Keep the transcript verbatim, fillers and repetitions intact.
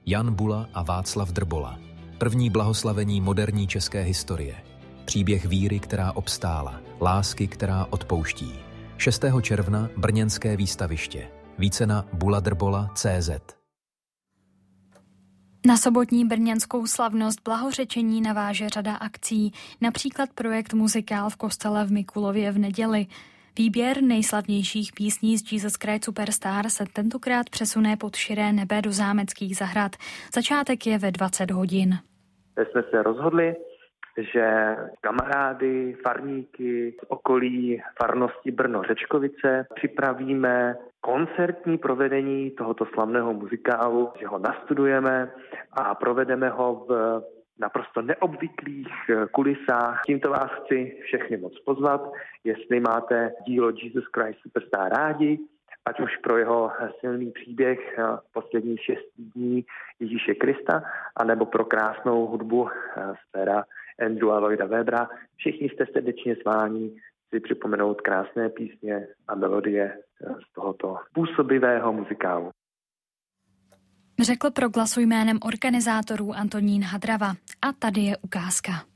Jan Bula a Václav Drbola. První blahoslavení moderní české historie. Příběh víry, která obstála. Lásky, která odpouští. šestého června brněnské výstaviště. Více na buladrbola tečka cé zet. Na sobotní brněnskou slavnost blahořečení naváže řada akcí, například projekt Muzikál v kostele v Mikulově v neděli. Výběr nejslavnějších písní z Jesus Christ Superstar se tentokrát přesune pod širé nebe do zámeckých zahrad. Začátek je ve dvacet hodin. Jsme se rozhodli, že kamarády, farníky z okolí farnosti Brno-Řečkovice připravíme koncertní provedení tohoto slavného muzikálu, že ho nastudujeme a provedeme ho v naprosto neobvyklých kulisách. Tímto vás chci všechny moc pozvat, jestli máte dílo Jesus Christ Superstar rádi, ať už pro jeho silný příběh posledních šest dní Ježíše Krista, anebo pro krásnou hudbu z pera Andrewa Lloyda Webbera. Všichni jste srdečně zváni si připomenout krásné písně a melodie z tohoto působivého muzikálu. Řekl pro Glasu jménem organizátorů Antonín Hadrava. A tady je ukázka.